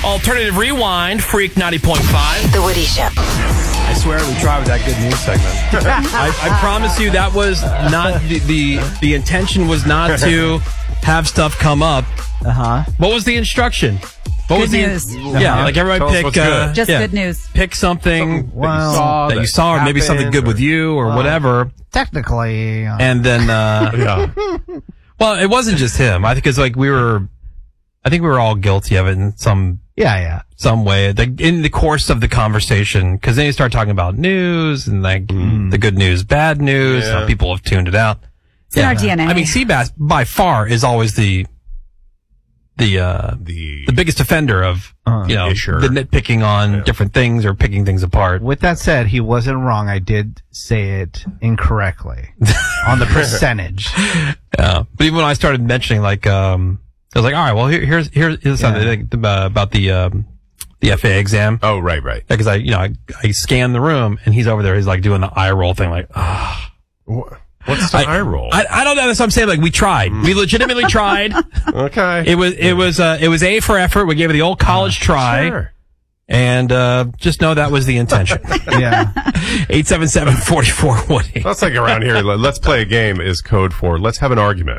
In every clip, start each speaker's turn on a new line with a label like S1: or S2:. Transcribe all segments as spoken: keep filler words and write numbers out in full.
S1: Alternative Rewind, Freak ninety point five.
S2: The Woody Show.
S3: I swear we tried with that good news segment.
S1: I, I promise you that was not the, the the intention was not to have stuff come up.
S4: Uh huh.
S1: What was the instruction? What
S5: Good
S1: was the
S5: news.
S1: Yeah,
S3: Uh-huh.
S1: like everybody
S3: Tell us
S1: pick
S3: what's
S1: uh,
S3: good.
S5: Just
S1: yeah,
S5: good news.
S1: pick something
S3: Something that you saw,
S1: that you saw, or maybe something good
S3: happened,
S1: with you, or
S4: Well,
S1: whatever.
S4: Technically. Uh,
S1: And then, uh,
S3: Yeah.
S1: well, it wasn't just him. I think it's like we were, I think we were all guilty of it in some
S4: yeah, yeah.
S1: some way, like in the course of the conversation, because then you start talking about news and like the good news, bad news.
S3: Yeah.
S1: How people have tuned it out.
S5: It's in our D N A.
S1: I mean, Seabass by far is always the the uh,
S3: The,
S1: the biggest offender of
S4: Uh,
S1: you know
S3: yeah, sure.
S1: the nitpicking on
S3: Yeah.
S1: different things or picking things apart.
S4: With that said, he wasn't wrong. I did say it incorrectly on the percentage.
S1: Yeah, but even when I started mentioning like, um, I was like, all right, well here, here's here's, here's something
S4: Yeah.
S1: like, uh, about the um, the F A A exam.
S3: oh, right, right.
S1: Because I, you know, I, I scanned the room and he's over there. He's like doing the eye roll thing, like, ah.
S3: Wha- What's the eye roll?
S1: I, I don't know. That's what I'm saying. Like we tried. We legitimately tried.
S3: okay.
S1: It was it was uh, it was A for effort. We gave it the old college try,
S3: Sure.
S1: and uh, just know that was the intention.
S4: Yeah.
S1: Eight seven seven forty four Woody.
S3: That's like around here. let- Let's play a game is code for let's have an argument.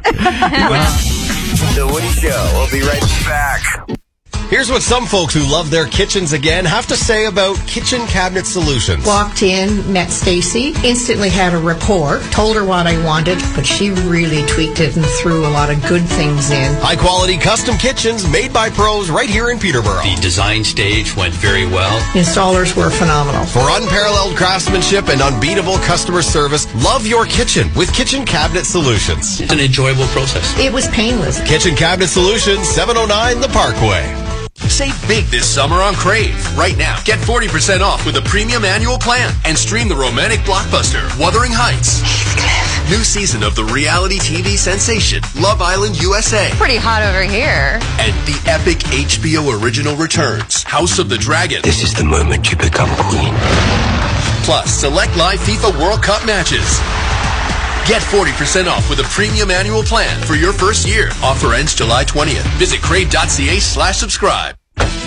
S6: The Woody Show. We'll be right back. Here's what some folks who love their kitchens again have to say about Kitchen Cabinet Solutions.
S7: Walked in, met Stacy, instantly had a rapport, told her what I wanted, but she really tweaked it and threw a lot of good things in.
S6: High quality custom kitchens made by pros right here in Peterborough.
S8: The design stage went very well.
S7: Installers were phenomenal.
S6: For unparalleled craftsmanship and unbeatable customer service, love your kitchen with Kitchen Cabinet Solutions.
S8: It's an enjoyable process.
S7: It was painless.
S6: Kitchen Cabinet Solutions, seven oh nine The Parkway.
S9: Save big this summer on Crave. Right now, get forty percent off with a premium annual plan and stream the romantic blockbuster, Wuthering Heights. New season of the reality T V sensation, Love Island U S A.
S2: Pretty hot over here.
S9: And the epic H B O original returns, House of the Dragon.
S8: This is the moment you become queen.
S9: Plus, select live FIFA World Cup matches. Get forty percent off with a premium annual plan for your first year. Offer ends July twentieth. Visit crave.ca slash subscribe.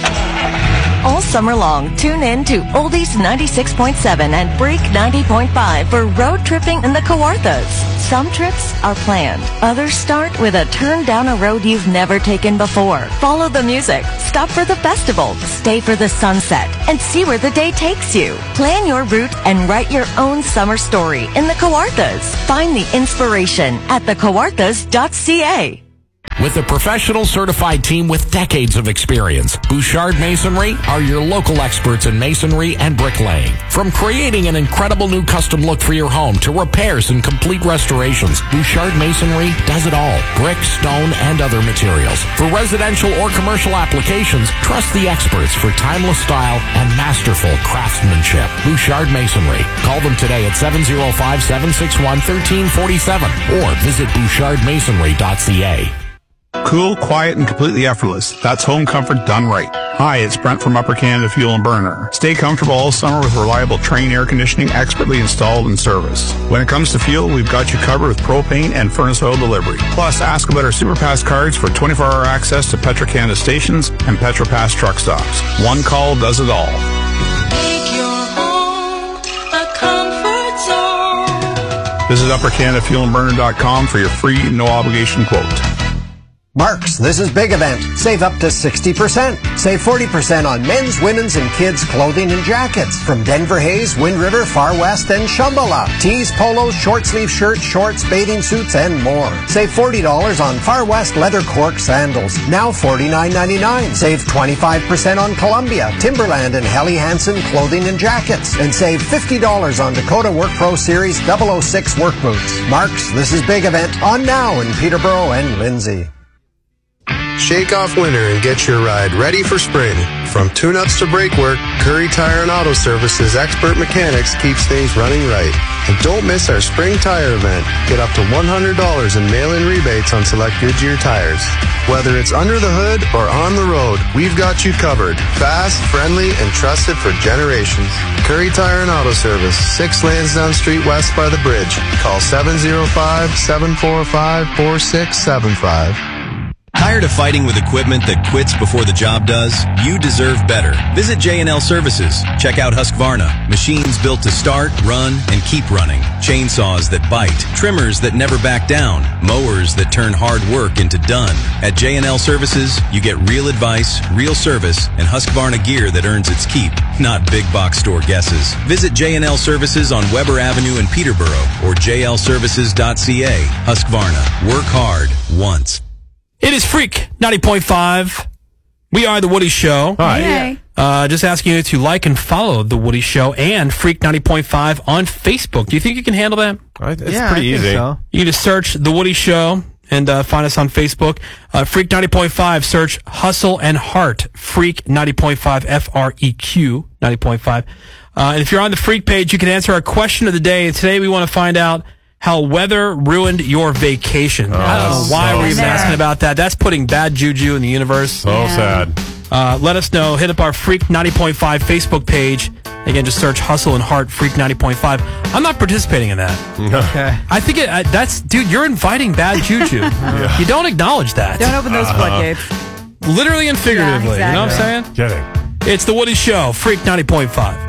S10: All summer long, tune in to Oldies ninety-six point seven and Break ninety point five for road tripping in the Kawarthas. Some trips are planned. Others start with a turn down a road you've never taken before. Follow the music, stop for the festival, stay for the sunset, and see where the day takes you. Plan your route and write your own summer story in the Kawarthas. Find the inspiration at the kawarthas dot c a.
S11: With a professional certified team with decades of experience, Bouchard Masonry are your local experts in masonry and bricklaying. From creating an incredible new custom look for your home to repairs and complete restorations, Bouchard Masonry does it all. Brick, stone, and other materials. For residential or commercial applications, trust the experts for timeless style and masterful craftsmanship. Bouchard Masonry. Call them today at seven oh five, seven six one, one three four seven or visit bouchard masonry dot c a.
S12: Cool, quiet, and completely effortless. That's home comfort done right. Hi, it's Brent from Upper Canada Fuel and Burner. Stay comfortable all summer with reliable Trane air conditioning expertly installed and serviced. When it comes to fuel, we've got you covered with propane and furnace oil delivery. Plus, ask about our SuperPass cards for twenty-four hour access to Petro-Canada stations and PetroPass truck stops. One call does it all.
S13: Make your home a comfort zone.
S12: Visit upper canada fuel and burner dot com for your free, no obligation quote.
S14: Marks, this is Big Event. Save up to sixty percent. Save forty percent on men's, women's, and kids' clothing and jackets from Denver Hayes, Wind River, Far West, and Shambhala. Tees, polos, short sleeve shirts, shorts, bathing suits, and more. Save forty dollars on Far West leather cork sandals, now forty-nine ninety-nine. Save twenty-five percent on Columbia, Timberland, and Helly Hansen clothing and jackets. And save fifty dollars on Dakota Work Pro Series double oh six work boots. Marks, this is Big Event. On now in Peterborough and Lindsay.
S15: Shake off winter and get your ride ready for spring. From tune-ups to brake work, Curry Tire and Auto Service's expert mechanics keeps things running right. And don't miss our spring tire event. Get up to one hundred dollars in mail-in rebates on select Goodyear tires. Whether it's under the hood or on the road, we've got you covered. Fast, friendly, and trusted for generations. Curry Tire and Auto Service, six Lansdowne Street West by the bridge. Call seven oh five, seven four five, four six seven five.
S2: Tired of fighting with equipment that quits before the job does? You deserve better. Visit J and L Services. Check out Husqvarna. Machines built to start, run, and keep running. Chainsaws that bite. Trimmers that never back down. Mowers that turn hard work into done. At J and L Services, you get real advice, real service, and Husqvarna gear that earns its keep, not big box store guesses. Visit J and L Services on Weber Avenue in Peterborough or j l services dot c a. Husqvarna. Work hard once.
S1: It is Freak ninety point five. We are The Woody Show.
S3: Hi.
S5: Yay.
S1: Uh, just asking you to like and follow The Woody Show and Freak ninety point five on Facebook. Do you think you can handle that?
S3: It's
S4: Yeah,
S3: pretty
S4: I think
S3: easy.
S4: so.
S1: You can just search The Woody Show and uh, find us on Facebook. Uh, Freak ninety point five, search Hustle and Heart. Freak ninety point five, F R E Q ninety point five. Uh, and if you're on the Freak page, you can answer our question of the day. Today we want to find out how weather ruined your vacation. I don't know why
S3: so
S1: we're even
S5: sad.
S1: asking about that. That's putting bad juju in the universe.
S3: So
S5: Yeah.
S3: sad.
S1: Uh, let us know. Hit up our Freak ninety point five Facebook page. Again, just search Hustle and Heart Freak ninety point five. I'm not participating in that.
S4: Okay.
S1: I think it, uh, that's, dude, you're inviting bad juju. You don't acknowledge that.
S5: Don't open those floodgates.
S1: Literally and figuratively.
S5: Yeah,
S1: You know what I'm
S5: exactly.
S1: saying?
S3: Kidding.
S1: It's The Woody Show, Freak ninety point five.